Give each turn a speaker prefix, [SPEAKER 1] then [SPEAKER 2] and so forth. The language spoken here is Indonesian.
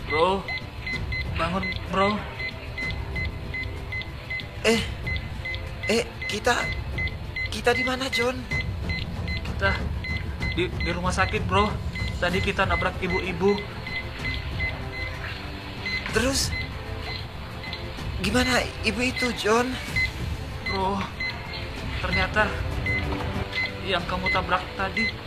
[SPEAKER 1] Bro, bangun bro.
[SPEAKER 2] Eh, kita di mana, John?
[SPEAKER 1] Kita di rumah sakit bro. Tadi kita nabrak ibu-ibu.
[SPEAKER 2] Terus gimana ibu itu, John?
[SPEAKER 1] Bro, ternyata yang kamu tabrak tadi